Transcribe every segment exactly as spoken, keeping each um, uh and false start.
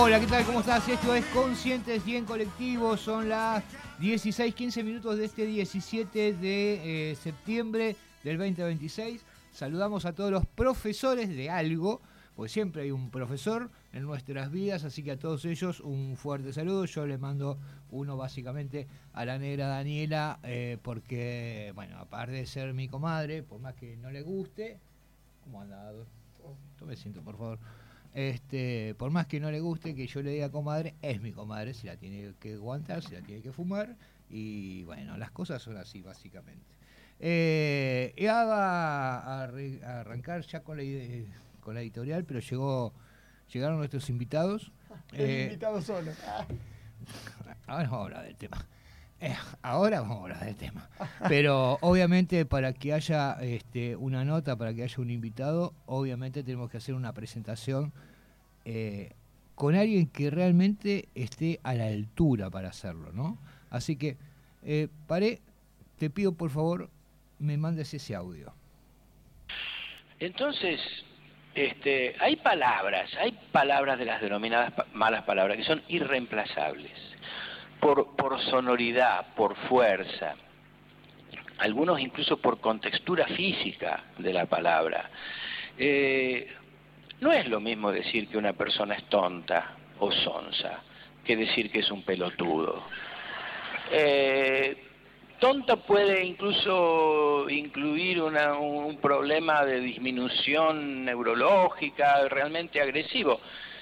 Hola, ¿qué tal? ¿Cómo estás? Esto es Conscientes y en Colectivo. Son las dieciséis quince minutos de este diecisiete de eh, septiembre del veinte veintiséis. Saludamos a todos los profesores de algo, porque siempre hay un profesor en nuestras vidas, así que a todos ellos un fuerte saludo. Yo les mando uno básicamente a la negra Daniela, eh, porque, bueno, aparte de ser mi comadre, por más que no le guste... ¿Cómo anda? Tome asiento, por favor. Este, por más que no le guste que yo le diga comadre, es mi comadre, se la tiene que aguantar, se la tiene que fumar, y bueno, las cosas son así básicamente. Eh, iba a, a, a arrancar ya con la, con la editorial, pero llegó llegaron nuestros invitados. El eh, invitado solo. Ahora vamos a hablar del tema. Eh, ahora vamos a hablar del tema. Pero obviamente para que haya este, una nota, para que haya un invitado, obviamente tenemos que hacer una presentación eh, con alguien que realmente esté a la altura para hacerlo, ¿no? Así que, eh, Paré, te pido por favor, me mandes ese audio. Entonces, este, hay palabras, hay palabras de las denominadas pa- malas palabras que son irreemplazables. Por, por sonoridad, por fuerza, algunos incluso por contextura física de la palabra. Eh, no es lo mismo decir que una persona es tonta o sonsa que decir que es un pelotudo. Eh, tonta puede incluso incluir una, un problema de disminución neurológica realmente agresivo.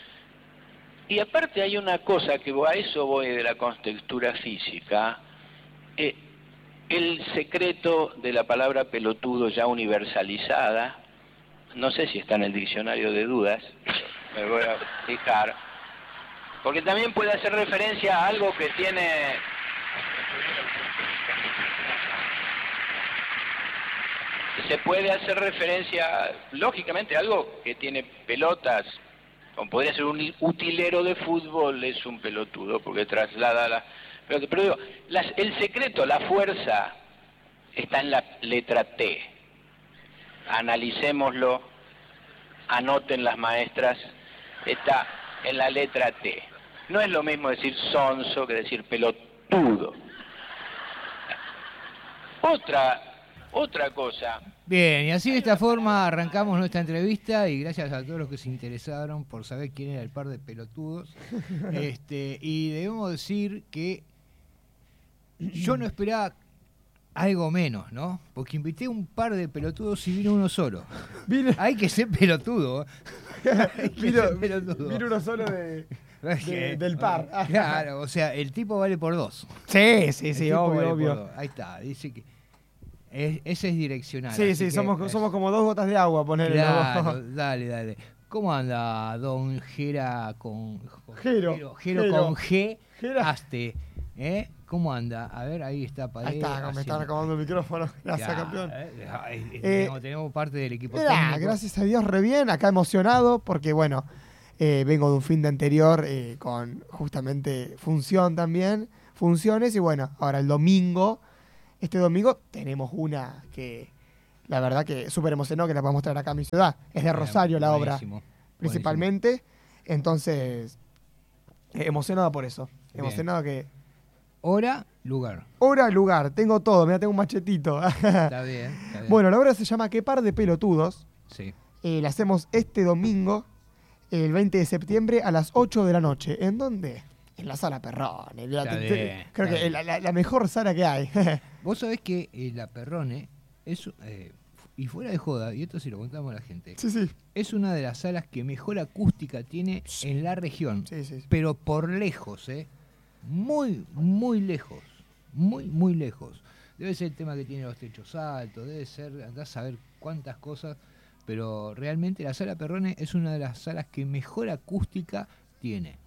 Y aparte hay una cosa que a eso voy de la contextura física, eh, el secreto de la palabra pelotudo ya universalizada, no sé si está en el diccionario de dudas, me voy a fijar, porque también puede hacer referencia a algo que tiene... Se puede hacer referencia, lógicamente, a algo que tiene pelotas, como podría ser un utilero de fútbol, es un pelotudo, porque traslada la... Pero, pero digo, las, el secreto, la fuerza, está en la letra T. Analicémoslo, anoten las maestras, está en la letra T. No es lo mismo decir sonso que decir pelotudo. Otra, otra cosa... Bien, y así de esta forma arrancamos nuestra entrevista y gracias a todos los que se interesaron por saber quién era el par de pelotudos. este, y debemos decir que yo no esperaba algo menos, ¿no? Porque invité un par de pelotudos y vino uno solo. Vino, Hay que ser pelotudo. Hay que vino, ser pelotudo. vino uno solo de, de- del par. Claro, o sea, el tipo vale por dos. Sí, sí, El sí, tipo obvio, vale por obvio. dos. Ahí está, dice que es, ese es direccional. Sí, así sí, que somos, es- somos como dos gotas de agua, ponerle. Claro, dale, dale. ¿Cómo anda don Gera con... con- Jero, Jero, Jero Jero. con G, Jera. Aste, ¿eh? ¿Cómo anda? A ver, ahí está Pared. Ahí está, me están acomodando el micrófono. Gracias, Ya, campeón. eh, eh, Eh, tenemos, tenemos parte del equipo Mirá, técnico. gracias a Dios, re bien. Acá emocionado porque, bueno, eh, vengo de un fin de anterior eh, con justamente función también, funciones. Y bueno, ahora el domingo, este domingo tenemos una que, la verdad que súper emocionado que la podemos traer acá a mi ciudad. Es de Rosario la obra, Buenísimo, principalmente. Entonces, eh, emocionado por eso. Bien. Emocionado que... Hora, lugar. Hora, lugar, tengo todo, mira, tengo un machetito. Está bien, está bien. Bueno, la obra se llama ¿Qué par de pelotudos? Sí. Eh, la hacemos este domingo, el veinte de septiembre, a las ocho de la noche. ¿En dónde? En la Sala Perrone. Está Te- bien, te- Creo está que bien. la, la- la mejor sala que hay. Vos sabés que eh, la Perrone es, eh, y fuera de joda, y esto se lo contamos a la gente, Sí, sí. es una de las salas que mejor acústica tiene en la región. Sí, sí. Pero por lejos, ¿eh? Muy, muy lejos. Muy, muy lejos. Debe ser el tema que tiene los techos altos, debe ser, andás a ver cuántas cosas, pero realmente la Sala Perrone es una de las salas que mejor acústica tiene.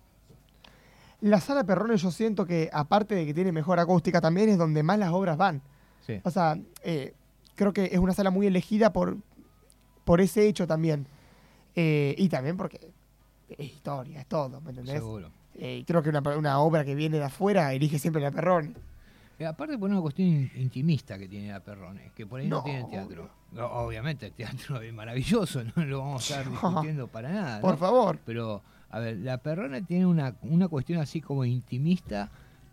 La Sala Perrone yo siento que, aparte de que tiene mejor acústica, también es donde más las obras van. Sí. O sea, eh, creo que es una sala muy elegida por, por ese hecho también. Eh, y también porque es historia, es todo, ¿me entendés? Seguro. Eh, creo que una, una obra que viene de afuera elige siempre la Perrone. Eh, aparte por una cuestión in- intimista que tiene la Perrone, que por ahí no, No, tiene el teatro. No, obviamente el teatro es maravilloso, no lo vamos a estar discutiendo para nada, ¿no? Por favor. Pero A ver, La Perrona tiene una, una cuestión así como intimista,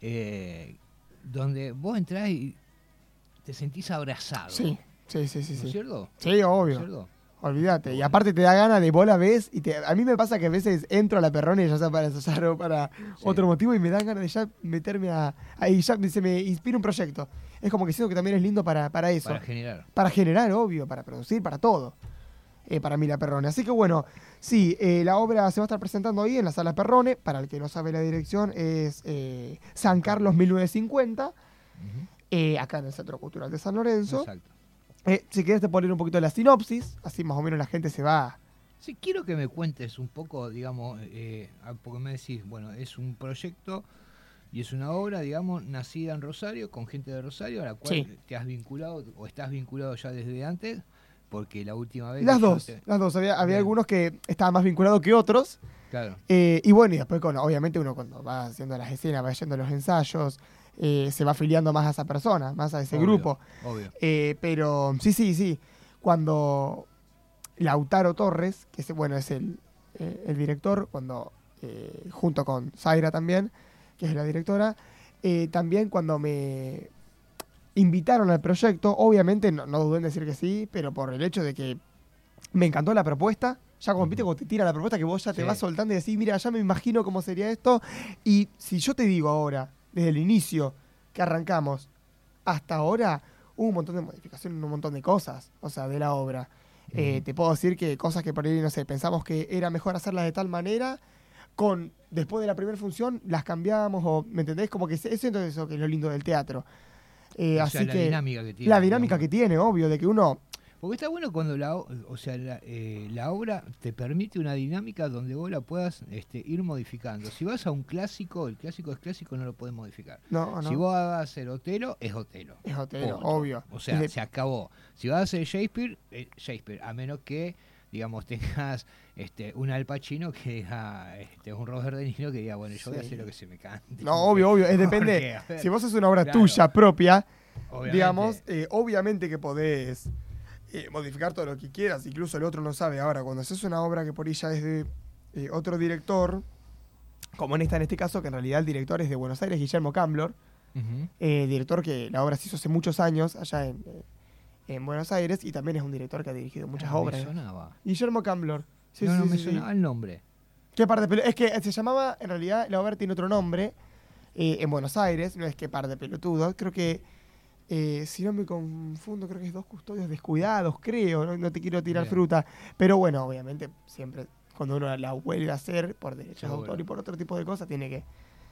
eh, donde vos entrás y te sentís abrazado. Sí, sí, sí, sí. ¿No sí. es cierto? Sí, obvio. ¿No es cierto? Olvídate. Y aparte te da ganas de vos la ves y te, a mí me pasa que a veces entro a La Perrona y ya sea para ensayar o para Sí. otro motivo y me dan ganas de ya meterme a... Ahí ya se me inspira un proyecto. Es como que siento que también es lindo para, para eso. Para generar. Para generar, obvio, para producir, para todo. Eh, para mí La Perrone. Así que bueno, sí, eh, la obra se va a estar presentando ahí en la Sala Perrone. Para el que no sabe la dirección, es eh, San Carlos mil novecientos cincuenta, Uh-huh. eh, acá en el Centro Cultural de San Lorenzo. Exacto. Eh, si quieres te puedo leer un poquito la sinopsis, así más o menos la gente se va... Sí, quiero que me cuentes un poco, digamos, eh, porque me decís, bueno, es un proyecto y es una obra, digamos, nacida en Rosario, con gente de Rosario, a la cual Sí. te has vinculado o estás vinculado ya desde antes, porque la última vez... Las que yo dos, te- las dos. Había, había Bien. algunos que estaban más vinculados que otros. Claro, Eh, y bueno, y después, con, obviamente, uno cuando va haciendo las escenas, va yendo a los ensayos, eh, se va afiliando más a esa persona, más a ese obvio, grupo. obvio. Eh, pero sí, sí, sí. Cuando Lautaro Torres, que es, bueno, es el, eh, el director, cuando eh, junto con Zaira también, que es la directora, eh, también cuando me invitaron al proyecto, obviamente no, no dudé en decir que sí, pero por el hecho de que me encantó la propuesta. Ya como, viste, cuando te tira la propuesta que vos ya te Sí. vas soltando y decís, mira, ya me imagino cómo sería esto. Y si yo te digo ahora, desde el inicio que arrancamos hasta ahora, hubo un montón de modificaciones, un montón de cosas, o sea, de la obra. Eh, Ujú. te puedo decir que cosas que por ahí, no sé, pensamos que era mejor hacerlas de tal manera, con después de la primera función las cambiamos, o, ¿me entendés? Como que eso es eso que es lo lindo del teatro. Eh, O así sea, la que dinámica que tiene. la dinámica que digamos. tiene, obvio, de que uno... Porque está bueno cuando la, o o sea, la, eh, la obra te permite una dinámica donde vos la puedas este, ir modificando. Si vas a un clásico, el clásico es clásico, no lo podés modificar. No, no. Si vos vas a hacer Otelo, es Otelo. Es Otelo, Punto. obvio. O sea, De- se acabó. Si vas a hacer Shakespeare, eh, Shakespeare, a menos que, digamos, tengas este, un Al Pacino que diga, este, un Robert De Niro que diga, bueno, yo voy a Sí. hacer lo que se me cante. No, obvio, obvio. Es Porque, depende. a ver, Si vos haces una obra claro, tuya propia, obviamente. digamos, eh, obviamente que podés eh, modificar todo lo que quieras. Incluso el otro no sabe. Ahora, cuando haces una obra que por ahí ya es de eh, otro director, como en esta en este caso, que en realidad el director es de Buenos Aires, Guillermo Camblor, Ujú. eh, director que la obra se hizo hace muchos años allá en, eh, en Buenos Aires, y también es un director que ha dirigido muchas Ah, obras. Me sonaba. Guillermo Camblor. Sí, no, sí, no sí, me sí. sonaba el nombre. ¿Qué par de pelo? Es que se llamaba, en realidad, la obra tiene otro nombre, eh, en Buenos Aires, no es que par de pelotudos, creo que, eh, si no me confundo, creo que es Dos Custodios Descuidados, creo, no, no te quiero tirar Bien. fruta, pero bueno, obviamente, siempre, cuando uno la vuelve a hacer, por derechos de Seguro. autor y por otro tipo de cosas, tiene que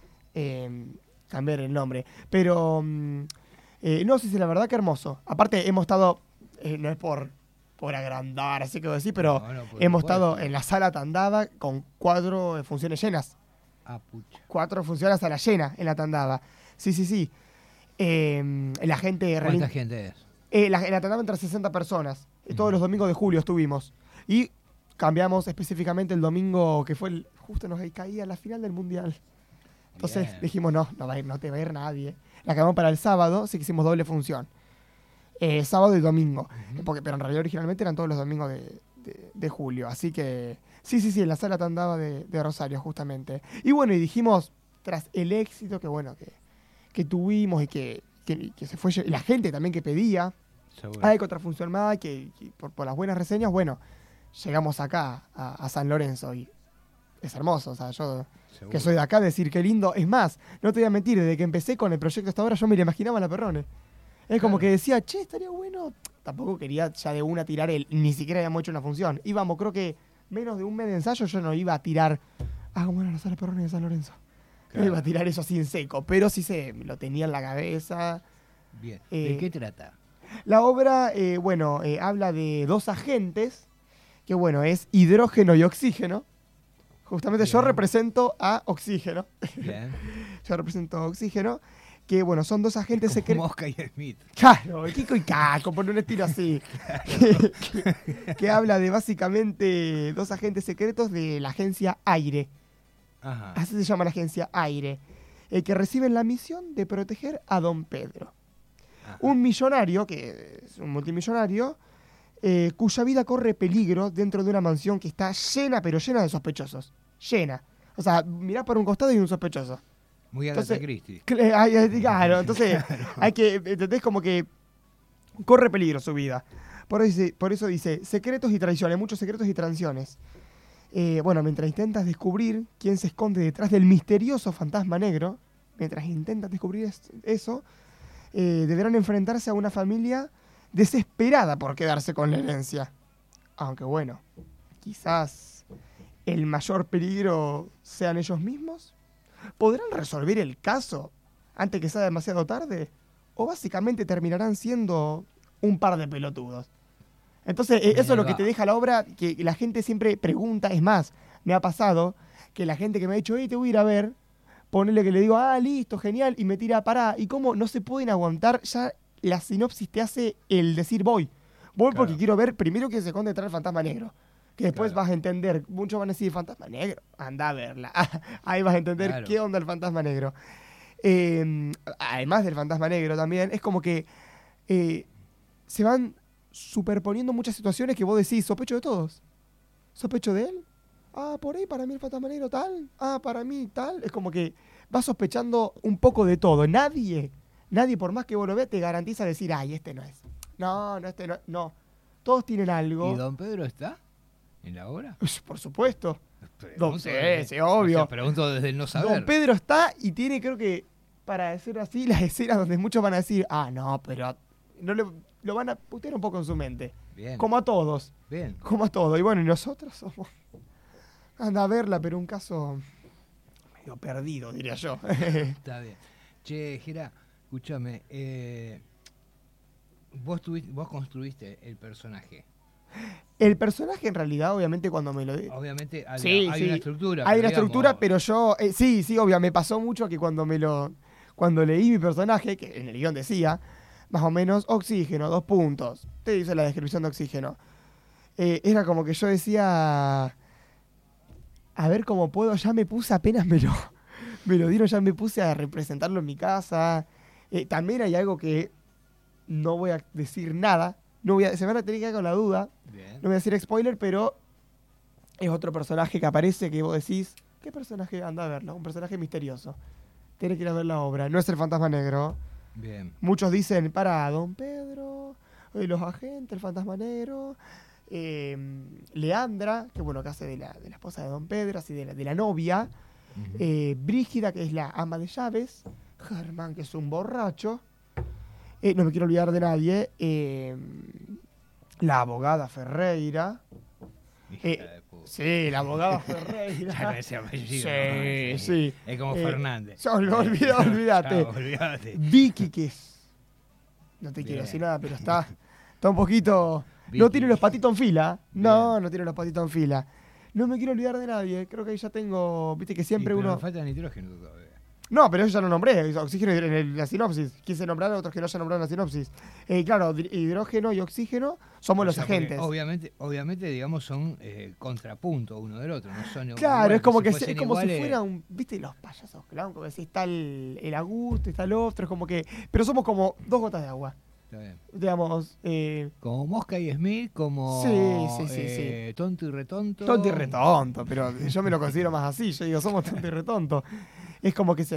eh, cambiar el nombre. Pero, mm, eh, no, sí, sí, la verdad que hermoso. Aparte, hemos estado, eh, no es por, por agrandar, así que decir, pero... No, no, por Hemos supuesto. estado en la sala Tandava con cuatro eh, funciones llenas. Ah, pucha. Cuatro funciones a la llena en la Tandava. Sí, sí, sí. Eh, la gente... ¿Cuánta reali- gente es? eh, la, en la Tandava entre sesenta personas. Eh, Todos Ujú. los domingos de julio estuvimos. Y cambiamos específicamente el domingo que fue el... Justo nos caía la final del Mundial. Entonces Bien. dijimos, no, no, va a ir, no te va a ir nadie. La cambiamos para el sábado, así que hicimos doble función. Eh, sábado y domingo. Ujú. Porque, pero en realidad originalmente eran todos los domingos de, de- de julio. Así que, sí, sí, sí, en la sala Tandava de, de Rosario, justamente. Y bueno, y dijimos, tras el éxito que, bueno, que, que tuvimos y que, que, que se fue, lle- y la gente también que pedía, Seguro. hay que otra función más, que, que por, por las buenas reseñas, bueno, llegamos acá a, a San Lorenzo y es hermoso. O sea, yo Seguro. que soy de acá, decir qué lindo. Es más, no te voy a mentir, desde que empecé con el proyecto hasta ahora, yo me lo imaginaba en la Perrone. Es como Claro. que decía, che, estaría bueno. Tampoco quería ya de una tirar el. Ni siquiera habíamos hecho una función. Íbamos, creo que menos de un mes de ensayo, yo no iba a tirar. Ah, como era la sala Perrone de San Lorenzo. No Claro. iba a tirar eso así en seco. Pero sí se lo tenía en la cabeza. Bien. eh, ¿De qué trata? La obra, eh, bueno, eh, habla de dos agentes. Que bueno, es hidrógeno y oxígeno. Justamente yo Bien. represento a oxígeno. Bien. Yo represento a oxígeno. Que bueno, son dos agentes Como secretos. Mosca y Smith. Claro, el Kiko y Caco, por un estilo así. que, que- que habla de básicamente dos agentes secretos de la agencia Aire. Ajá. Así se llama la agencia Aire. eh, que reciben la misión de proteger a Don Pedro. Ajá. Un millonario, que es un multimillonario, eh, cuya vida corre peligro dentro de una mansión que está llena, pero llena de sospechosos. llena. O sea, mirás por un costado y un sospechoso. Muy Agatha Christie. Claro, entonces hay que, ¿entendés? Como que corre peligro su vida. Por eso dice, por eso dice secretos y traiciones, muchos secretos y traiciones. Eh, bueno, mientras intentas descubrir quién se esconde detrás del misterioso fantasma negro, mientras intentas descubrir es, eso, eh, deberán enfrentarse a una familia desesperada por quedarse con la herencia. Aunque bueno, quizás el mayor peligro sean ellos mismos. ¿Podrán resolver el caso antes que sea demasiado tarde? ¿O básicamente terminarán siendo un par de pelotudos? Entonces, eh, eso es lo que te deja la obra, que la gente siempre pregunta. Es más, me ha pasado que la gente que me ha dicho, hey, te voy a ir a ver, ponele que le digo, ah, listo, genial, y me tira, pará, y cómo no se pueden aguantar, ya la sinopsis te hace el decir voy. Voy claro. Porque quiero ver primero que se esconde detrás del fantasma negro. Que después claro. Vas a entender, muchos van a decir, fantasma negro, anda a verla. Ahí vas a entender claro. Qué onda el fantasma negro. Eh, además del fantasma negro también, es como que eh, se van superponiendo muchas situaciones que vos decís, sospecho de todos. ¿Sospecho de él? Ah, por ahí para mí el fantasma negro tal. Ah, para mí tal. Es como que vas sospechando un poco de todo. Nadie, nadie por más que vos lo veas, te garantiza decir, ay, este no es. No, no, este no. No. Todos tienen algo. ¿Y don Pedro está en la obra? Por supuesto. Don, sí, desde, sí, obvio. O sea, pregunto desde el no saber. Don Pedro está y tiene, creo que, para decir así, las escenas donde muchos van a decir, ah, no, pero no le, lo van a putear un poco en su mente. Bien. Como a todos. Bien. Como a todos. Y bueno, y nosotros somos... Anda a verla, pero un caso medio perdido, diría yo. Está bien. Che, Jera, escúchame. Eh, vos, tuviste, vos construiste el personaje. El personaje, en realidad, obviamente, cuando me lo... Obviamente hay, sí, hay sí. una estructura. Hay una digamos... estructura, pero yo... Eh, sí, sí, obvio. Me pasó mucho que cuando me lo... Cuando leí mi personaje, que en el guión decía, más o menos, oxígeno, dos puntos. Te dice la descripción de oxígeno. Eh, era como que yo decía... A ver cómo puedo, ya me puse, apenas me lo, me lo dieron, ya me puse a representarlo en mi casa. Eh, también hay algo que no voy a decir nada, no voy a, se van a tener que quedar con la duda. Bien. No voy a decir spoiler, pero es otro personaje que aparece que vos decís, ¿qué personaje? Anda a verlo, un personaje misterioso. Tenés que ir a ver la obra, no es el fantasma negro. Bien. Muchos dicen, para, Don Pedro, los agentes, el fantasma negro... Eh, Leandra, que bueno, que hace de la, de la esposa de Don Pedro, así de la, de la novia. Uh-huh. eh, Brígida, que es la ama de llaves. Germán, que es un borracho. Eh, no me quiero olvidar de nadie. Eh, la abogada Ferreira. Eh, sí, la abogada Ferreira. Ya no ese apellido, sí, ¿no? sí. Es como eh, Fernández. No, no olvidate, olvídate. Ya, olvídate. Vicky, que es... No te Bien. Quiero decir nada, pero está, está un poquito... Vicky. No tiene los patitos en fila. No, Bien. No tiene los patitos en fila. No me quiero olvidar de nadie. Creo que ahí ya tengo... Viste que siempre sí, pero uno... Me falta nitrógeno todavía. No, pero eso ya lo nombré. Oxígeno en el, la sinopsis. Quise nombrar a otros que no hayan nombrado en la sinopsis. Eh, claro, hidrógeno y oxígeno somos o los sea, agentes. Obviamente, obviamente, digamos, son eh, contrapunto uno del otro. No son claro, igual, es como, que que si, se, es como si fuera un... ¿Viste los payasos? Claro, como si está el, el Augusto, está el otro. Es como que... Pero somos como dos gotas de agua. Bien. Digamos, eh... como Mosca y Smith, como sí, sí, sí, eh, sí. tonto y retonto. Tonto y retonto, pero yo me lo considero más así. Yo digo, somos tonto y retonto. Es como que se...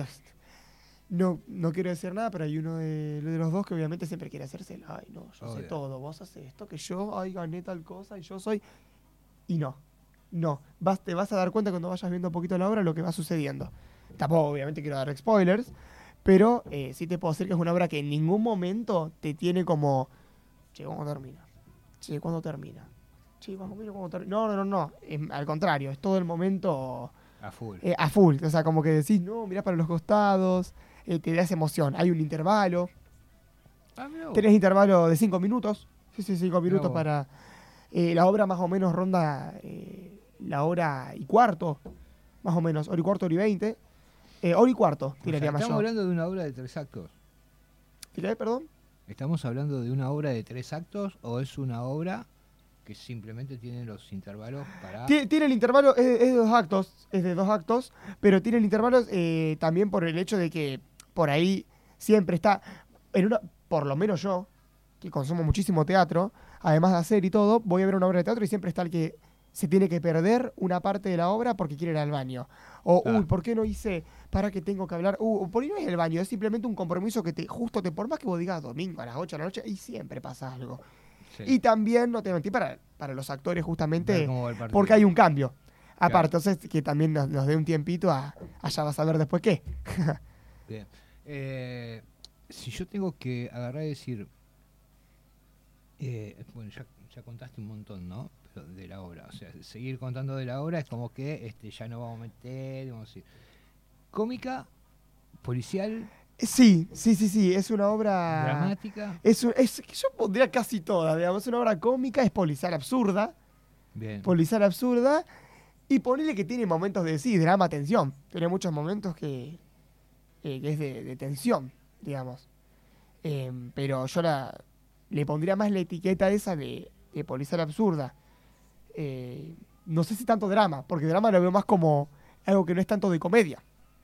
No, no quiero decir nada, pero hay uno de, de los dos que obviamente siempre quiere hacerse. Ay, no, yo Obvio. sé todo, vos haces esto, que yo, ay, gané tal cosa y yo soy... Y no, no. Vas, te vas a dar cuenta cuando vayas viendo un poquito la obra lo que va sucediendo. Tampoco, obviamente, quiero dar spoilers. Pero eh, sí te puedo decir que es una obra que en ningún momento te tiene como... Che, ¿cuándo termina? Che, ¿cuándo termina? Che, más o menos ¿cuándo termina? No, no, no, no. Es, al contrario, es todo el momento... A full. Eh, a full. O sea, como que decís, no, mirá para los costados. Eh, te da esa emoción. Hay un intervalo. Ah, Tenés intervalo de cinco minutos. Sí, sí, cinco minutos para... Eh, la obra más o menos ronda eh, la hora y cuarto. Más o menos. Hora y cuarto, hora y veinte. Eh, hora y cuarto, tiraría más yo. ¿Estamos hablando de una obra de tres actos? ¿Tiré, perdón? ¿Estamos hablando de una obra de tres actos o es una obra que simplemente tiene los intervalos para...? Tiene, tiene el intervalo, es de, es de dos actos, es de dos actos, pero tiene el intervalo eh, también por el hecho de que por ahí siempre está, en una, por lo menos yo, que consumo muchísimo teatro, además de hacer y todo, voy a ver una obra de teatro y siempre está el que se tiene que perder una parte de la obra porque quiere ir al baño. O, Ah. uy, ¿por qué no hice para que tengo que hablar? Uh, por ahí no es el baño, es simplemente un compromiso que te justo te, por más que vos digas domingo a las ocho de la noche, y siempre pasa algo. Sí. Y también, no te mentí, para, para los actores Ver justamente, cómo va el partido. porque hay un cambio. Aparte, Claro. entonces, que también nos, nos dé un tiempito a, a ya vas a ver después qué. Bien. Eh, si yo tengo que agarrar y decir, eh, bueno, ya, ya contaste un montón, ¿no? Pero de la obra, o sea, seguir contando de la obra es como que este, ya no vamos a meter, vamos a decir, cómica, policial, Sí, sí, sí, sí, es una obra... dramática, Es, un- es que yo pondría casi toda, digamos, es una obra cómica, es policial absurda, bien, policial absurda, y ponele que tiene momentos de, sí, drama, tensión. Tiene muchos momentos que, eh, que es de, de tensión, digamos. Eh, pero yo la, le pondría más la etiqueta esa de, de policial absurda. Eh, no sé si tanto drama, porque drama lo veo más como algo que no es tanto de comedia.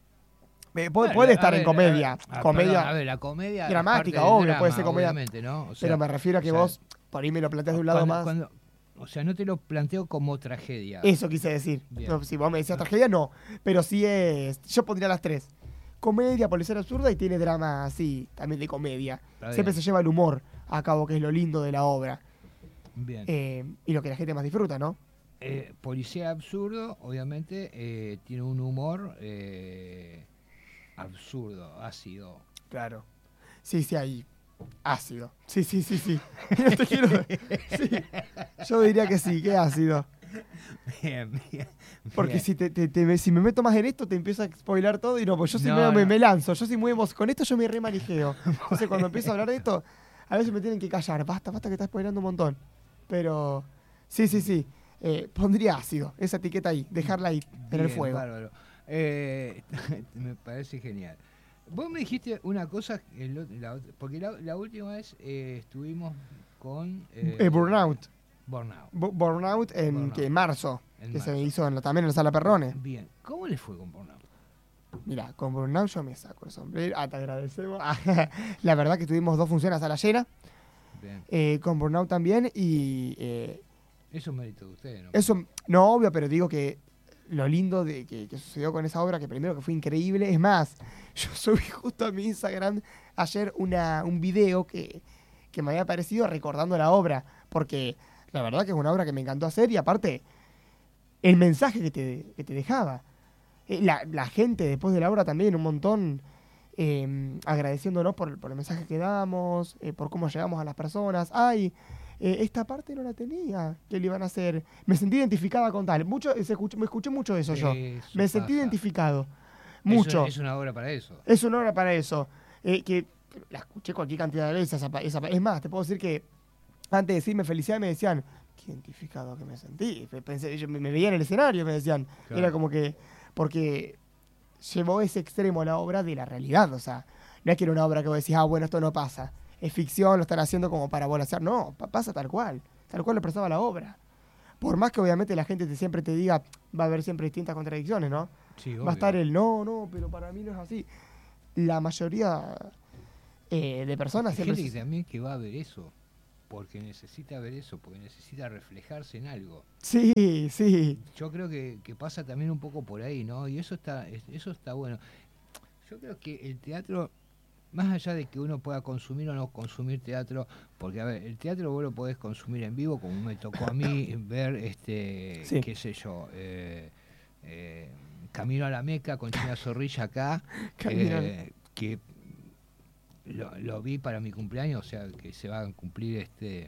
Eh, puede, Bueno, puede a estar en ver, comedia, a ver, ah, comedia, perdón, a ver, la comedia es dramática, parte del obvio, drama, puede ser comedia, obviamente, ¿no? O sea, pero me refiero a que o sea, vos por ahí me lo planteas de un lado cuando- más. cuando- o sea, no te lo planteo como tragedia. Eso quise decir. Bien. No, si vos me decías tragedia, no. Pero sí es. Yo pondría las tres. Comedia, policial absurda y tiene drama así, también de comedia. Está Siempre bien. se lleva el humor a cabo, que es lo lindo de la obra. Bien. Eh, y lo que la gente más disfruta, ¿no? Eh, policía absurdo, obviamente, eh, tiene un humor eh, absurdo, ácido. Claro. Sí, sí, hay ácido. Sí, sí, sí, sí. No te quiero- sí. Yo diría que sí, que ácido. Bien, bien. Porque bien. si, te, te- te- si me meto más en esto, te empiezo a spoiler todo y no, pues yo sí No, me, me, no. me lanzo. Yo sí muy emo- con esto yo me remanijeo. Entonces cuando empiezo a hablar de esto, a veces me tienen que callar. Basta, basta que estás spoilando un montón. Pero sí, sí, sí. Eh, pondría ácido, esa etiqueta ahí, dejarla ahí, en el Bien, fuego. bárbaro. Eh, me parece genial. Vos me dijiste una cosa, el ot- la ot- porque la, la última vez eh, estuvimos con... eh, Eh, Burnout. Burnout. Bu- Burnout en Burnout. que marzo, En que se marzo. hizo en la- también en la Sala Perrone. Bien. ¿Cómo le fue con Burnout? Mira, con Burnout yo me saco el sombrero. Ah, te agradecemos. La verdad que tuvimos dos funciones a la llena, Bien. eh, con Burnout también, y eh, Eso es mérito de ustedes, ¿no? eso, no obvio, pero digo que lo lindo de que, que sucedió con esa obra, que primero que fue increíble, es más, yo subí justo a mi Instagram ayer una, un video que, que me había parecido recordando la obra, porque la verdad que es una obra que me encantó hacer y aparte el mensaje que te, que te dejaba. Eh, La, la gente después de la obra también, un montón eh, agradeciéndonos por, por el mensaje que damos, eh, por cómo llegamos a las personas. Ay, eh, esta parte no la tenía, que le iban a hacer. Me sentí identificada con tal. Mucho, se escuch- me escuché mucho eso yo. Eso Me sentí pasa. identificado. Eso Mucho. Es una obra para eso. Es una hora para eso. Eh, que la escuché cualquier cantidad de veces. Esa, pa- esa pa- es más, te puedo decir que antes de decirme felicidad me decían, qué identificado que me sentí. Pe- Pensé, yo me, me veía en el escenario, me decían. Claro. Era como que, porque llevó ese extremo a la obra de la realidad. O sea, no es que era una obra que vos decís, ah, bueno, esto no pasa. Es ficción, lo están haciendo como para volasear. No, pa- pasa tal cual. Tal cual lo expresaba la obra. Por más que obviamente la gente te, siempre te diga, va a haber siempre distintas contradicciones, ¿no? Sí, Va a estar el no, no, pero para mí no es así. La mayoría eh, de personas Hay siempre... gente que se- también que va a ver eso, porque necesita ver eso, porque necesita reflejarse en algo. Sí, sí. Yo creo que, que pasa también un poco por ahí, ¿no? Y eso está, es- eso está bueno. Yo creo que el teatro, más allá de que uno pueda consumir o no consumir teatro, porque a ver, el teatro vos lo podés consumir en vivo, como me tocó a mí ver, este, Sí. qué sé yo, eh, eh, Camino a la Meca con China Zorrilla acá, Camino a- eh, que lo, lo vi para mi cumpleaños, o sea, que se va a cumplir este,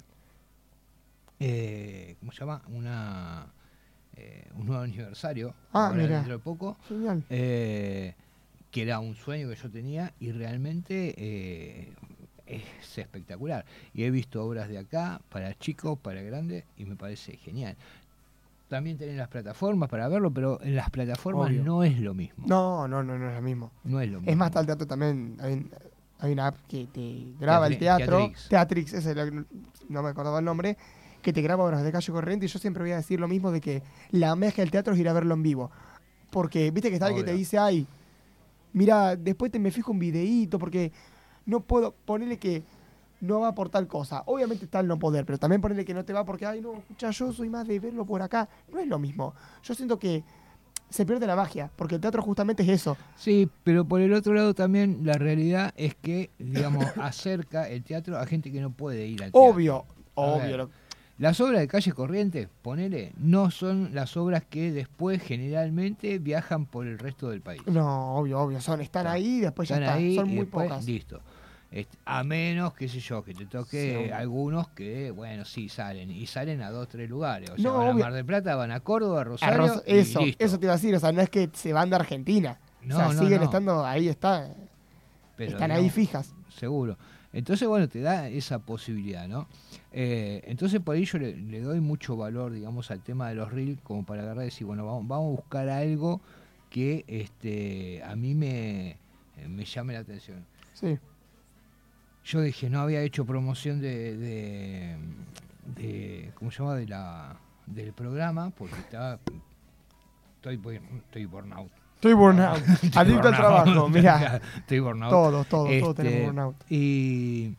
eh, ¿cómo se llama? Una, eh, un nuevo aniversario, Ah, ahora mira. dentro de poco, Genial. eh, que era un sueño que yo tenía y realmente eh, es espectacular. Y he visto obras de acá, para chicos, para grandes, y me parece genial. También tienen las plataformas para verlo, pero en las plataformas Obvio. no es lo mismo. No, no, no, no es lo mismo. No es lo mismo. Es más, tal teatro también. Hay, un- hay una app que te graba el Teatri- teatro. Teatrix. Teatrix, ese es el- no me acordaba el nombre. Que te graba obras de calle corriente. Y yo siempre voy a decir lo mismo: de que la magia del teatro es ir a verlo en vivo. Porque viste que está el que te Obvio. dice, ay, mira, después te me fijo un videíto. Porque no puedo ponerle que no va por tal cosa. Obviamente está el no poder, pero también ponerle que no te va porque, ay, no, escucha, yo soy más de verlo por acá. No es lo mismo. Yo siento que se pierde la magia, porque el teatro justamente es eso. Sí, pero por el otro lado también la realidad es que, digamos, acerca el teatro a gente que no puede ir al teatro. Obvio, A obvio. ver, lo- Las obras de Calle Corrientes, ponele, no son las obras que después generalmente viajan por el resto del país. No, obvio, obvio. Son, están Está. ahí y después ya Están está. ahí Son y muy después, pocas. listo. Este, a menos, qué sé yo, que te toque Sí, obvio. algunos que, bueno, sí salen. Y salen a dos, tres lugares. O sea, No, van a obvio. Mar del Plata, van a Córdoba, a A Rosario. Ros- y eso, listo. eso te iba a decir. O sea, no es que se van de Argentina. No, o sea, no, siguen no. estando, ahí está. Pero, están ahí digamos, fijas. Seguro. Entonces, bueno, te da esa posibilidad, ¿no? Eh, entonces, por ahí yo le, le doy mucho valor, digamos, al tema de los reels, como para agarrar y decir, bueno, vamos, vamos a buscar algo que este, a mí me, me llame la atención. Sí. Yo dije, no había hecho promoción de, de, de ¿cómo se llama? De la, del programa, porque estaba, estoy, estoy burnout. Estoy burnout. Estoy Adicto al burnout. trabajo, mirá. Estoy burnout. Todos, todos, todos Este, tenemos burnout. Y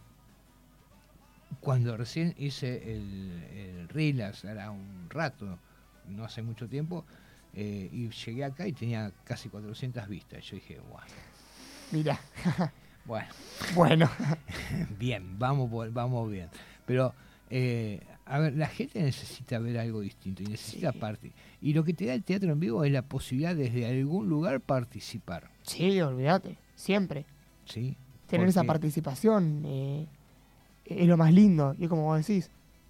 cuando recién hice el, el reel, hace era un rato, no hace mucho tiempo, eh, y llegué acá y tenía casi cuatrocientas vistas. Yo dije, bueno, Mirá. bueno, Bueno. bien, vamos, por- vamos bien. Pero, eh, a ver, la gente necesita ver algo distinto y necesita Sí. parte. Y lo que te da el teatro en vivo es la posibilidad desde algún lugar participar, Sí, olvídate. Siempre. ¿sí? Tener esa Porque- participación eh, es lo más lindo. Y es como vos decís.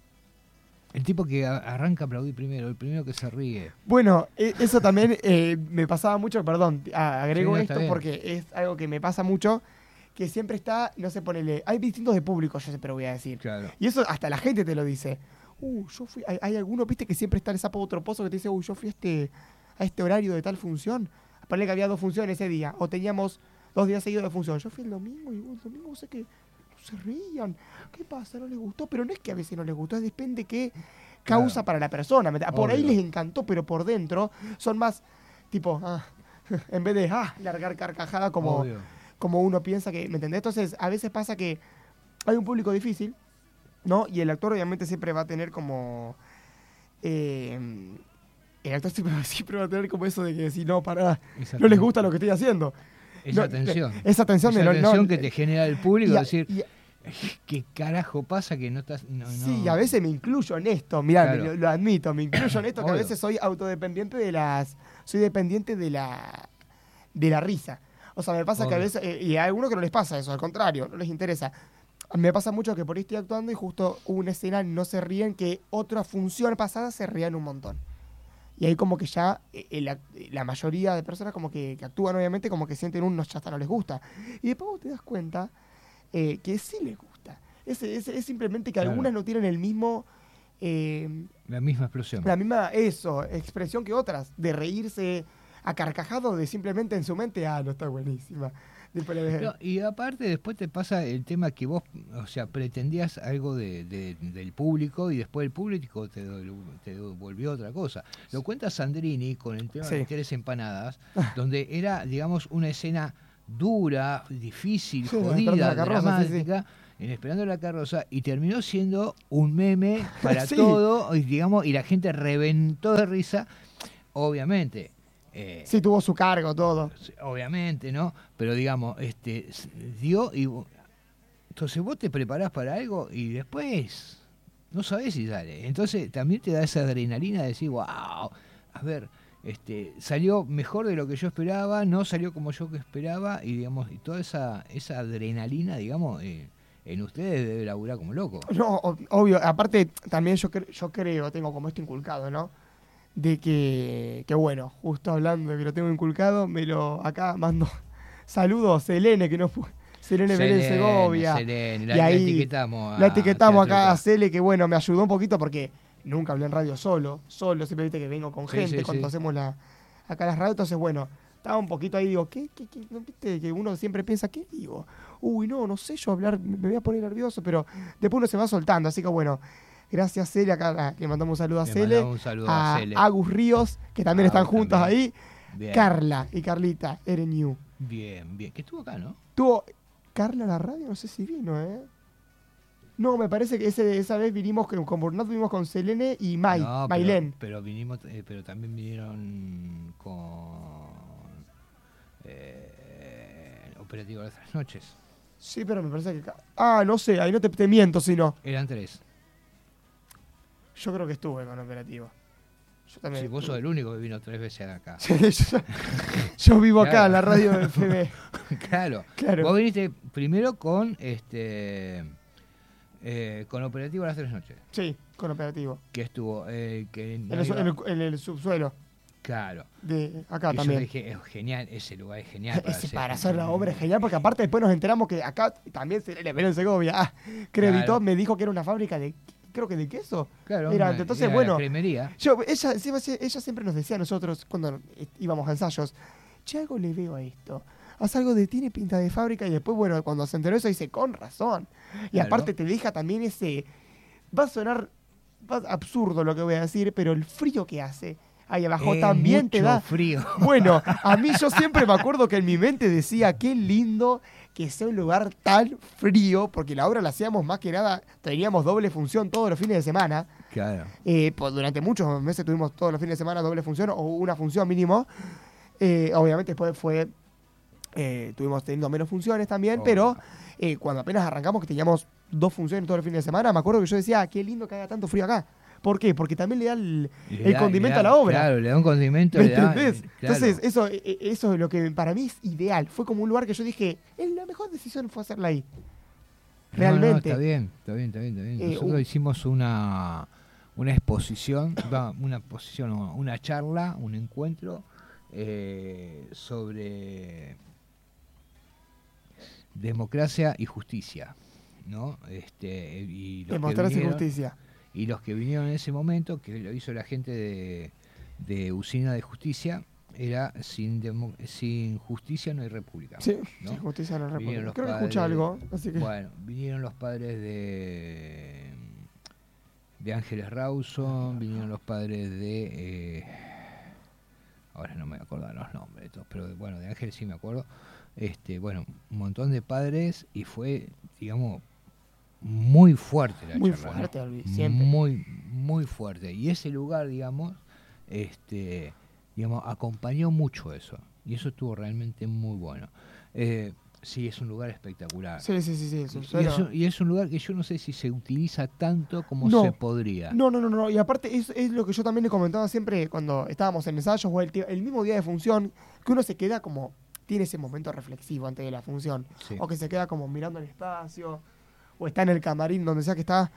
El tipo que a- arranca a aplaudir primero, el primero que se ríe. Bueno, e- eso también eh, me pasaba mucho, perdón, a- agrego Sí, no, está esto bien. porque es algo que me pasa mucho, que siempre está, no sé, ponele, hay distintos de público, yo siempre voy a decir. Claro. Y eso hasta la gente te lo dice. Uh, yo fui, hay, hay algunos, viste, que siempre está el sapo otro pozo que te dice, uy, yo fui a este, a este horario de tal función. Ponele que había dos funciones ese día, o teníamos dos días seguidos de función. Yo fui el domingo y el domingo sé que no se rían. ¿Qué pasa? ¿No les gustó? Pero no es que a veces no les gustó, es depende qué causa Claro. para la persona. ¿me ent- Por ahí Obvio. les encantó, pero por dentro son más tipo, ah, en vez de ah, largar carcajada como, Obvio. como uno piensa que, ¿me entendés? Entonces, a veces pasa que hay un público difícil, ¿no? Y el actor obviamente siempre va a tener como... eh, el actor siempre, siempre va a tener como eso de que si no, pará, Esa no les ten- gusta lo que estoy haciendo. Esa No, tensión. Esa tensión Esa de no... tensión no- que te genera el público, y a- decir, y- ¿qué carajo pasa que no estás...? No, Sí, no- a veces me incluyo en esto, mirá, Claro. lo, lo admito, me incluyo en esto que a Obvio. veces soy autodependiente de las... Soy dependiente de la... de la risa. O sea, me pasa que a Obvio. veces... eh, y hay algunos que no les pasa eso, al contrario, no les interesa. Me pasa mucho que por ahí estoy actuando y justo hubo una escena no se ríen que otra función pasada se rían un montón. Y ahí como que ya eh, eh, la, la mayoría de personas como que, que actúan obviamente como que sienten un no, ya hasta no les gusta. Y después vos te das cuenta eh, que sí les gusta. Es, es, es simplemente que Claro. algunas no tienen el mismo... eh, La misma explosión. la misma, eso, expresión que otras, de reírse a carcajado, de simplemente en su mente, ah, no está buenísima. Después le ves- No, y aparte después te pasa el tema que vos, o sea, pretendías algo de, de- del público y después el público te, dol- te devolvió otra cosa. Lo cuenta Sandrini con el tema Sí. de Tres Empanadas, donde era, digamos, una escena dura, difícil, Sí, Esperando jodida, la carroza, sí, sí. dramática, en Esperando la Carroza, y terminó siendo un meme para Sí. todo, y, digamos, y la gente reventó de risa, obviamente. eh, Sí, tuvo su cargo, todo. Sí, obviamente, ¿no? Pero digamos, este s- dio y vo- entonces vos te preparás para algo y después no sabés si sale. Entonces también te da esa adrenalina de decir, wow, a ver, este salió mejor de lo que yo esperaba, no salió como yo que esperaba y digamos, y toda esa esa adrenalina, digamos, eh, en ustedes debe laburar como loco. No, o- obvio, aparte también yo, cre- yo creo, tengo como esto inculcado, ¿no? De que, que bueno, justo hablando de que lo tengo inculcado, me lo acá mando saludos, Selene, que no fue. Selene Belén Selene, Segovia. Selene, Y la, la ahí etiquetamos. La a etiquetamos Teatro acá a K. Cele, que bueno, me ayudó un poquito porque nunca hablé en radio solo, solo, siempre viste que vengo con Sí, gente sí, cuando sí. hacemos la, acá las radios, entonces bueno, estaba un poquito ahí, digo, ¿qué, qué, qué? ¿No viste que uno siempre piensa, ¿qué digo? Uy, no, no sé yo hablar, me voy a poner nervioso, pero después uno se va soltando, así que bueno, gracias Cele, acá la- le mandamos un saludo a Le Cele, mandamos un saludo a a Cele. Agus Ríos, que también están Agus juntos también. ahí, Bien. Carla y Carlita, Erenew. Bien, bien. Que estuvo acá, ¿no? Tuvo Carla la radio, no sé si vino, ¿eh? No, me parece que ese, esa vez vinimos con, con Burnout, vinimos con Selene y Mai, No, Mailén. pero, pero vinimos, eh, pero también vinieron con eh, Operativo de las Tres Noches. Sí, pero me parece que... ca- Ah, no sé, ahí no te, te miento si no. Eran tres. Yo creo que estuve con Operativo. Yo también. Sí, vos sos el único que vino tres veces acá. Sí, yo, yo vivo acá Claro. en la radio de F B. Claro. Claro. Vos viniste primero con este eh, con Operativo de las Tres Noches. Sí, con Operativo. Que estuvo eh, que En no el, su- iba- en el- en el subsuelo Claro. de acá Que yo también. dije, es genial, ese lugar es genial para Ese hacer. para hacer la obra es genial, porque aparte después nos enteramos que acá también se le en Segovia. Ah, Creditó, Claro. me dijo que era una fábrica de, creo que de queso. Claro, Era, una- entonces, era bueno, la cremería. Yo, ella, encima, ella siempre nos decía a nosotros, cuando íbamos a ensayos, che, algo le veo a esto. Haz algo de, tiene pinta de fábrica, y después, bueno, cuando se enteró eso, dice, con razón. Y Claro. aparte te deja también ese... Va a sonar va- absurdo lo que voy a decir, pero el frío que hace ahí abajo Eh, también te mucho da... frío. Bueno, a mí yo siempre me acuerdo que en mi mente decía, qué lindo que sea un lugar tan frío, porque la obra la hacíamos más que nada, teníamos doble función todos los fines de semana. Claro. Eh, pues durante muchos meses tuvimos todos los fines de semana doble función o una función mínimo. Eh, obviamente después fue, eh, tuvimos teniendo menos funciones también, Obvio. pero eh, cuando apenas arrancamos que teníamos dos funciones todos los fines de semana, me acuerdo que yo decía, qué lindo que haga tanto frío acá. ¿Por qué? Porque también le da el, Le el da- condimento le da- a la obra. Claro, le da un condimento. ¿Me le da- entendés? claro. Entonces, eso, eh, eh, eso es lo que para mí es ideal. Fue como un lugar que yo dije, "Eh, la mejor decisión fue hacerla ahí. No, Realmente. no, está bien, está bien, está bien. Está bien. Eh, Nosotros un- hicimos una, una exposición, va, una exposición, no, una charla, un encuentro eh, sobre democracia y justicia, ¿no? Este, y los que Demostrar esa vinieron- justicia. Y los que vinieron en ese momento, que lo hizo la gente de, de Usina de Justicia, era sin, demo- sin justicia no hay república. Sí, ¿no? sí, justicia en la Vinieron República. los Creo que padres- escuché algo, así que... Bueno, vinieron los padres de de Ángeles Rawson, vinieron los padres de eh, ahora no me acuerdo los nombres de todos, pero bueno, de Ángeles sí me acuerdo. Este, bueno, un montón de padres y fue, digamos, muy fuerte la Muy charla, ¿no? fuerte, Albi, siempre. Muy, muy fuerte. Y ese lugar, digamos, este, digamos, acompañó mucho eso. Y eso estuvo realmente muy bueno. Eh, sí, es un lugar espectacular. Sí, sí, sí, sí. el Y subsuelo. es, un, y es un lugar que yo no sé si se utiliza tanto como No. se podría. No, no, no, no. Y aparte es, es lo que yo también le comentaba siempre cuando estábamos en ensayos o el, ti- el mismo día de función, que uno se queda como, tiene ese momento reflexivo antes de la función. Sí. O que se queda como mirando el espacio, o está en el camarín donde sea que está,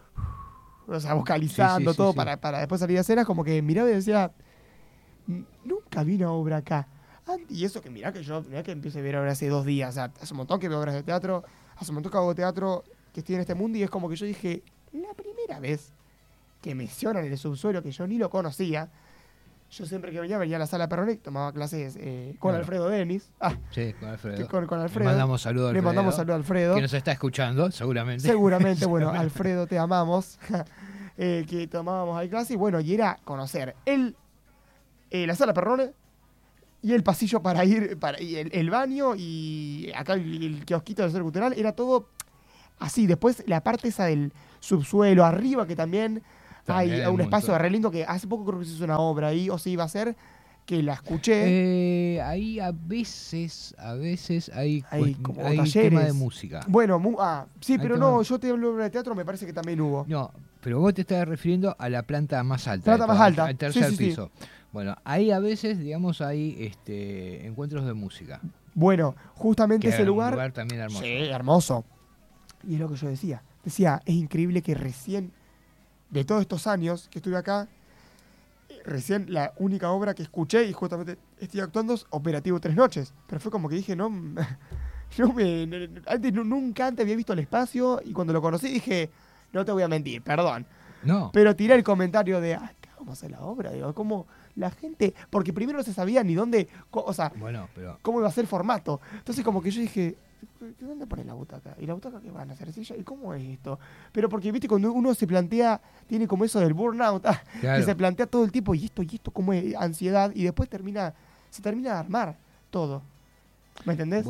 o sea, vocalizando Sí, sí, sí, todo sí. Para, para después salir a escena, como que miraba y decía, "N- nunca vi una obra acá. An- Y eso que mirá que yo, mirá que empiezo a ver obras hace dos días, o sea, hace un montón que veo obras de teatro, hace un montón que hago teatro, que estoy en este mundo, y es como que yo dije, la primera vez que mencionan el subsuelo, que yo ni lo conocía, yo siempre que venía, venía a la sala Perronet, tomaba clases eh, con Claro. Alfredo Denis. Ah, Sí, con Alfredo. con, con Le Alfredo. mandamos saludos a Le Alfredo, mandamos saludos a Alfredo. que nos está escuchando, seguramente. Seguramente, bueno, Alfredo, te amamos. Eh, que tomábamos ahí clase y bueno, y era conocer el, eh, la sala Perrone y el pasillo para ir, para, y el, el baño y acá el, el kiosquito del Centro Cultural, era todo así. Después la parte esa del subsuelo, arriba que también, También hay hay un un espacio montón. re lindo que hace poco creo que se hizo una obra ahí, o se iba a hacer, que la escuché. Eh, ahí a veces, a veces hay, Hay cuest- como hay talleres. tema de música. Bueno, mu- ah, sí, Ahí pero te no, va. yo te hablo de teatro, me parece que también hubo. No, pero vos te estás refiriendo a la planta más alta. Planta de más todas, alta, Al sí, tercer sí, sí. piso. Bueno, ahí a veces, digamos, hay este, encuentros de música. Bueno, justamente Que ese era un lugar, lugar también hermoso. sí, hermoso. Y es lo que yo decía. Decía, es increíble que recién, de todos estos años que estuve acá, eh, recién la única obra que escuché y justamente estoy actuando es Operativo Tres Noches. Pero fue como que dije, no, no me, no- antes, nu- nunca antes había visto el espacio y cuando lo conocí dije, no te voy a mentir, perdón. No, Pero tiré el comentario de, ah, acá vamos a hacer la obra, digo, como la gente, porque primero no se sabía ni dónde, co- o sea, bueno, pero cómo iba a ser el formato. Entonces como que yo dije, ¿dónde ponen la butaca? ¿Y la butaca qué van a hacer? ¿Silla? ¿Y cómo es esto? Pero porque, viste, cuando uno se plantea, tiene como eso del burnout, ah, claro. que se plantea todo el tiempo, y esto, y esto, cómo es ansiedad, y después termina, se termina de armar todo. ¿Me entendés? Bueno,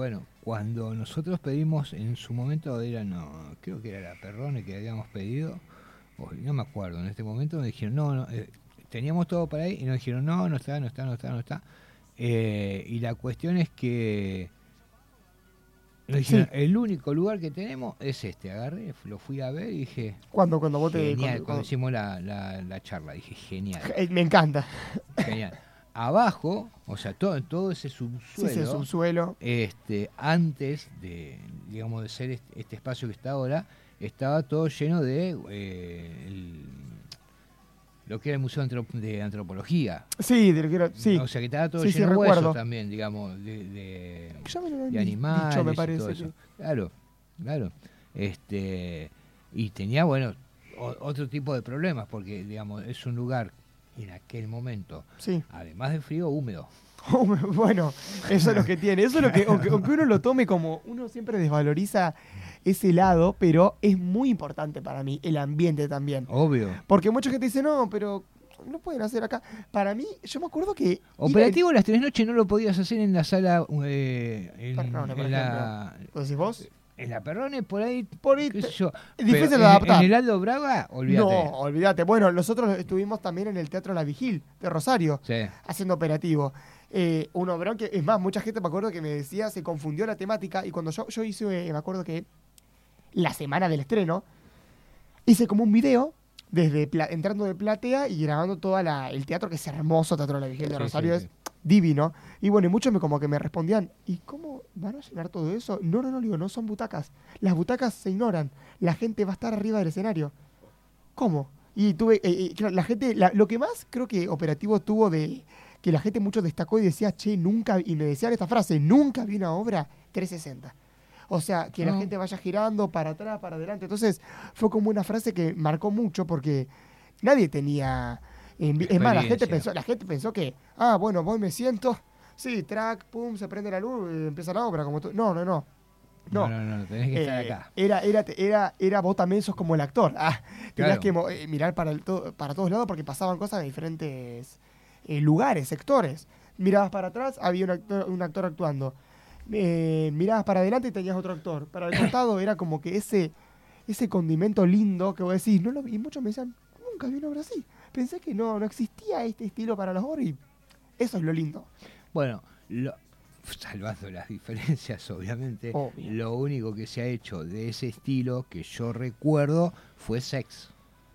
cuando nosotros pedimos, en su momento era, no, creo que era la Perrone que habíamos pedido, o, no me acuerdo, en este momento me dijeron, no, no eh, teníamos todo para ahí y nos dijeron, no, no está, no está, no está, no está. Eh, y la cuestión es que nos dijeron, sí. el único lugar que tenemos es este. Agarré, lo fui a ver y dije, cuando cuando vos te genial, cuando, cuando cuando... hicimos la, la, la charla, dije, genial. Me encanta. Genial. Abajo, o sea, todo, todo ese subsuelo, sí, ese subsuelo, este, antes de, digamos, de ser este, este espacio que está ahora, estaba todo lleno de eh, el, lo que era el Museo de Antropología. Sí, de lo que era, sí. O sea, que estaba todo sí, lleno sí, de huesos recuerdo. también, digamos, de, de, de animales dicho, me y parece, todo eso. sí. Claro, claro. Este, y tenía, bueno, o, otro tipo de problemas, porque, digamos, es un lugar en aquel momento, sí. además de frío, húmedo. Bueno, eso es lo que tiene. Eso es lo que, aunque, aunque uno lo tome como, uno siempre desvaloriza ese lado, pero es muy importante para mí el ambiente también. Obvio. Porque mucha gente dice, no, pero no pueden hacer acá. Para mí, yo me acuerdo que... Operativo en... las tres noches no lo podías hacer en la sala... Eh, en, Perrone, por en la... ¿Lo decís vos? En la Perrone, por ahí, por ahí qué sé yo. Es difícil Pero de adaptar. En, en el Aldo Braga, olvídate. No, olvídate. Bueno, nosotros estuvimos también en el Teatro La Vigil de Rosario, sí. haciendo operativo. Eh, uno, bro, que es más, mucha gente me acuerdo que me decía, se confundió la temática, y cuando yo, yo hice, eh, me acuerdo que la semana del estreno, hice como un video, desde entrando de platea y grabando todo el teatro, que es hermoso, Teatro La Vigil de Rosario, sí, sí, es sí. divino. Y bueno, y muchos me, como que me respondían, ¿y cómo van a llenar todo eso? No, no, no, digo, no son butacas. Las butacas se ignoran. La gente va a estar arriba del escenario. ¿Cómo? Y tuve, eh, eh, claro, la gente, la, lo que más creo que Operativo tuvo de que la gente mucho destacó y decía, che, nunca, y me decían esta frase, nunca vi una obra trescientos sesenta. O sea, que no. la gente vaya girando para atrás, para adelante. Entonces, fue como una frase que marcó mucho porque nadie tenía... Es más, la gente pensó, la gente pensó que, ah, bueno, voy, me siento, sí, track, pum, se prende la luz, y empieza la obra. Como tú. No, no, no. No, no, no, no tenés que eh, estar acá. Era, era, era, era vos también sos como el actor. Ah, tenías claro. que eh, mirar para, el to para todos lados porque pasaban cosas en diferentes eh, lugares, sectores. Mirabas para atrás, había un actor, un actor actuando. Eh, mirabas para adelante y tenías otro actor. Para el costado era como que ese, ese condimento lindo que vos decís, no lo vi. Y muchos me decían, nunca vi una obra así. Pensé que no, no existía este estilo para los obras y eso es lo lindo. Bueno, lo, salvando las diferencias, obviamente, Obvio. Lo único que se ha hecho de ese estilo que yo recuerdo fue Sex.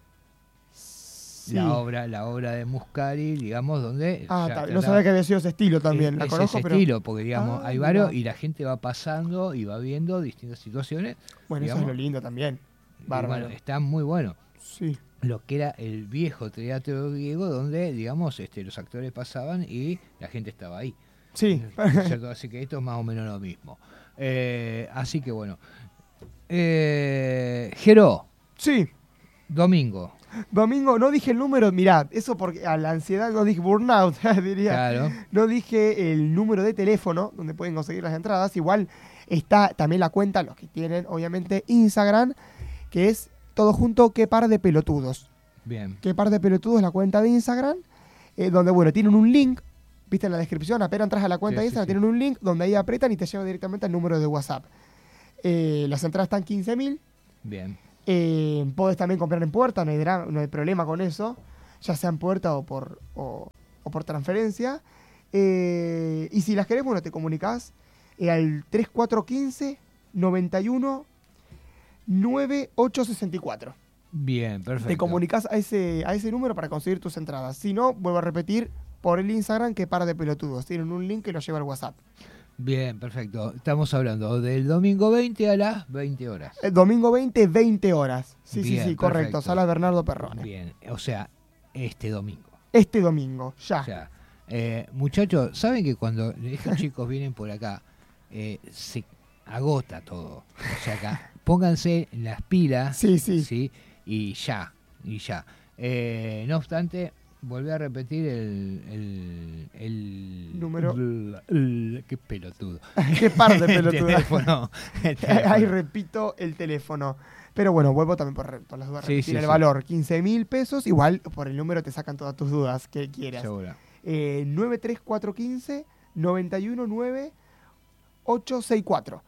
Sí. La obra, la obra de Muscari, digamos, donde... Ah, ya, no sabía que había sido ese estilo también, es, la es conozco, ese pero... estilo, porque, digamos, ah, hay varios mira. Y la gente va pasando y va viendo distintas situaciones. Bueno, digamos, eso es lo lindo también. Bárbaro. Bueno, está muy bueno. Sí. Lo que era el viejo teatro griego, donde, digamos, este, los actores pasaban y la gente estaba ahí. Sí. ¿Cierto? Así que esto es más o menos lo mismo. Eh, así que bueno. Eh, Jero. Sí. Domingo. Domingo, no dije el número, mirá, eso porque a la ansiedad no dije burnout, diría. Claro. No dije el número de teléfono donde pueden conseguir las entradas. Igual está también la cuenta, los que tienen, obviamente, Instagram, que es todo junto, qué par de pelotudos. Bien. Qué par de pelotudos, la cuenta de Instagram, eh, donde, bueno, tienen un link, viste en la descripción, apenas entras a la cuenta sí, de Instagram, sí, sí. tienen un link donde ahí apretan y te lleva directamente al número de WhatsApp. Eh, las entradas están quince mil. Bien. Eh, podés también comprar en puerta, no hay, no hay problema con eso, ya sea en puerta o por, o, o por transferencia. Eh, y si las querés, bueno, te comunicás eh, al tres cuatro uno cinco, noventa y uno, nueve ocho sesenta y cuatro. Bien, perfecto. Te comunicás a ese, a ese número para conseguir tus entradas. Si no, vuelvo a repetir, por el Instagram, que par de pelotudos. Tienen un link que los lleva al WhatsApp. Bien, perfecto. Estamos hablando del domingo veinte a las veinte horas. El domingo veinte, veinte horas. Sí, Bien, sí, sí, correcto. perfecto. Sala Bernardo Perrone. Bien, o sea, este domingo. Este domingo, ya. O sea, eh, muchachos, ¿saben que cuando estos chicos vienen por acá, eh, se agota todo? O sea, acá, pónganse las pilas. Sí, sí. ¿sí? Y ya, y ya. Eh, no obstante, volví a repetir el, el, el número. El, el, qué pelotudo. Qué par de pelotudo. el teléfono, el teléfono. Ahí repito el teléfono. Pero bueno, vuelvo también por, por las dudas. Sí, repetir sí, el sí. valor, quince mil pesos. Igual por el número te sacan todas tus dudas que quieras. Seguro. Eh, nueve tres cuatro uno cinco, nueve uno nueve, ocho seis cuatro.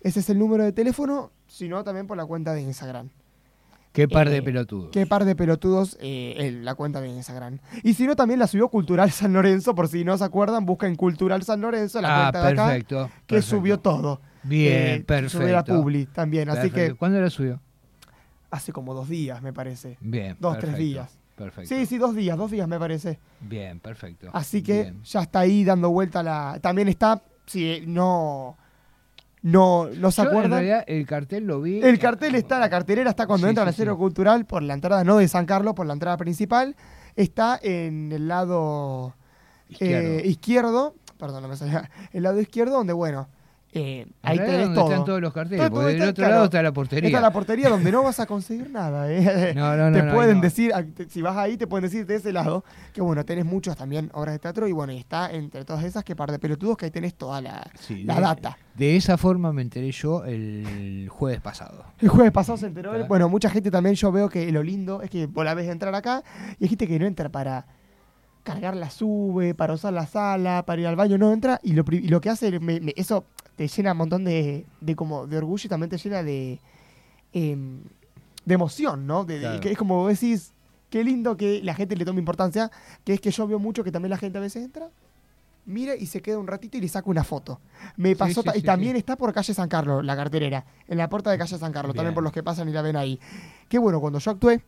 Ese es el número de teléfono, sino también por la cuenta de Instagram. Qué par de Eh, pelotudos. Qué par de pelotudos eh, el- la cuenta de Instagram. Y si no, también la subió Cultural San Lorenzo, por si no se acuerdan, busquen Cultural San Lorenzo, la Ah, cuenta de acá, perfecto. que perfecto. subió todo. Bien, Eh, perfecto. Subió la Publi también, así Perfecto. que ¿Cuándo la subió? hace como dos días, me parece. Bien. Dos, perfecto, tres días. Perfecto. Sí, sí, dos días, dos días me parece. Bien, perfecto. Así que Bien. ya está ahí dando vuelta la... También está, si no, no, no se Yo, en acuerdan. realidad, el cartel lo vi. El cartel está, la cartelera está cuando Sí, entran sí, al Centro sí. Cultural por la entrada, no de San Carlos, por la entrada principal. Está en el lado Izquierdo. eh, izquierdo, perdón, no me salía, el lado izquierdo donde, bueno, eh, ahí En realidad, tenés donde todo. están todos los carteles, Todo- porque todo del está- otro claro, lado está la portería. Esta es la portería donde no vas a conseguir nada. eh. No, no, no, te no, pueden no. decir, ah, te- si vas ahí, te pueden decir de ese lado, que bueno, tenés muchas también obras de teatro y bueno, y está entre todas esas que par de pelotudos que ahí tenés toda la, Sí, la de, data. De esa forma me enteré yo el jueves pasado. El jueves pasado se enteró. Claro. Bueno, mucha gente también, yo veo que lo lindo es que vos la ves entrar acá y hay gente que no entra para cargar la sube, para usar la sala, para ir al baño, no entra y lo, pri- y lo que hace, me- me- eso te llena un montón de, de, como, de orgullo y también te llena de, em, de emoción, ¿no? De, de- Claro. que es como vos decís, qué lindo que la gente le tome importancia, que es que yo veo mucho que también la gente a veces entra, mira y se queda un ratito y le saca una foto. Me Sí, pasó, sí, ta- y sí, también sí. está por calle San Carlos, la carterera, en la puerta de calle San Carlos, también Bien. por los que pasan y la ven ahí. Qué bueno, cuando yo actué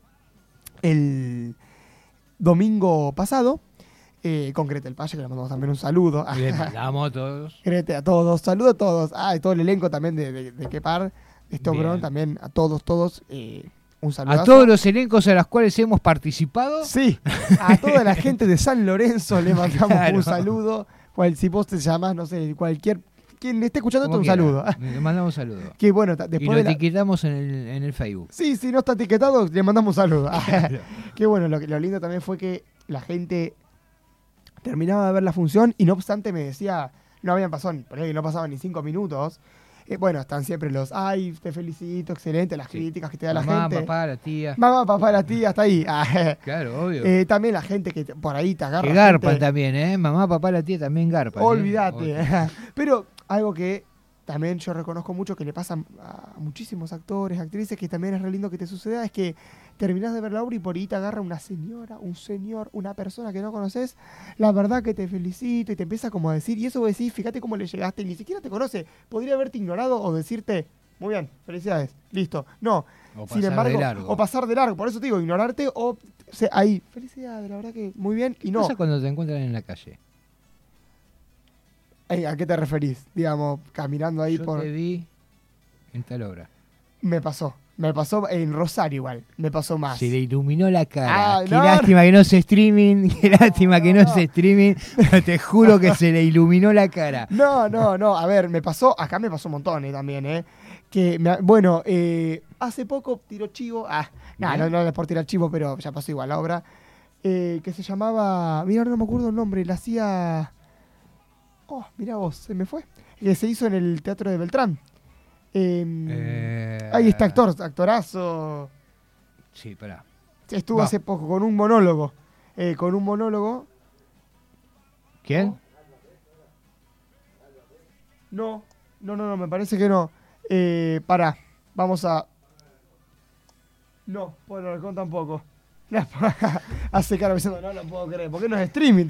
el domingo pasado, eh, con Grete el Paye, que le mandamos también un saludo. Le mandamos a todos. Grete, a todos, saludo a todos. Ah, y todo el elenco también de, de, de Quepar, de este Bien. obrón, también a todos, todos, eh, un saludo. A todos los elencos a los cuales hemos participado. Sí, a toda la gente de San Lorenzo le mandamos Claro. un saludo. Cual, si vos te llamás, no sé, cualquier... Quien esté escuchando esto, como un quiera. saludo. Le mandamos un saludo. Que bueno, ta- Y después lo de la- etiquetamos en el, en el Facebook. Sí, si no está etiquetado, le mandamos un saludo. Claro. Qué bueno, lo, que- lo lindo también fue que la gente terminaba de ver la función y no obstante me decía, no habían pasado, por ahí no pasaban ni cinco minutos. Eh, bueno, están siempre los, ay, te felicito, excelente, las Sí. críticas que te da la Mamá, gente. papá, la tía. Mamá, papá, la tía, hasta ahí. Ah, Claro, obvio. eh, también la gente que te- por ahí te agarra. que garpan gente- también, ¿eh? Mamá, papá, la tía también garpan. ¿eh? Olvídate. Obvio. Pero algo que también yo reconozco mucho que le pasa a muchísimos actores, actrices, que también es re lindo que te suceda, es que terminás de ver la obra y por ahí te agarra una señora, un señor, una persona que no conoces, la verdad que te felicito y te empieza como a decir, y eso vos decís, fíjate cómo le llegaste, y ni siquiera te conoce, podría haberte ignorado o decirte, muy bien, felicidades, listo. No, O sin pasar embargo, de largo. o pasar de largo, por eso te digo, ignorarte o, o sea, ahí, felicidades, la verdad que muy bien, y ¿Qué no. pasa cuando te encuentran en la calle? Ey, ¿a qué te referís? Digamos, caminando ahí Yo por... te vi en tal obra. Me pasó. Me pasó en Rosario igual. Me pasó más. Se le iluminó la cara. Ah, Qué no, lástima que no es streaming. Qué lástima que no no. es streaming. Pero te juro que se le iluminó la cara. No, no, no. A ver, me pasó. Acá me pasó un montón eh, también, ¿eh? Que, me- bueno, eh, hace poco tiró chivo. Ah, nah, Bien. no, no es por tirar chivo, pero ya pasó igual la obra. Eh, que se llamaba. Mira, ahora no me acuerdo el nombre. La hacía. Oh, mira vos, se me fue. Que se hizo en el Teatro de Beltrán. Eh, Eh, Ahí está actor, actorazo. Sí, pará. Estuvo Va. hace poco con un monólogo. Eh, con un monólogo. ¿Quién? No, no, no, no, me parece que no. Eh, pará, vamos a... No, por el balcón tampoco. Hace cara diciendo, no lo puedo creer. ¿Por qué no es streaming?